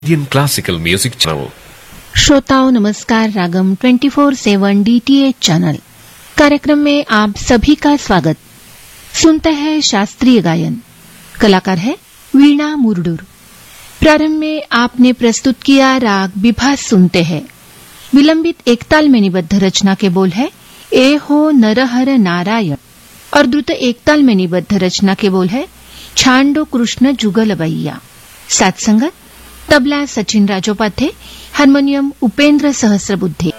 Indian Classical Music Channel. श्रोताओं नमस्कार। रागम 24/7 DTH channel कार्यक्रम में आप सभी का स्वागत। सुनते हैं शास्त्रीय गायन। कलाकार है वीणा मुरडूर। प्रारंभ में आपने प्रस्तुत किया राग विभास सुनते हैं। विलंबित एकताल में निबद्ध रचना के बोल है ए हो नरहर नारायण और द्रुत एकताल में निबद्ध रचना के बोल है छांडो कृष्ण जुगलबैया। साथ संगत तबला सचिन राजोपाध्ये, हार्मोनियम उपेंद्र सहस्रबुद्धे।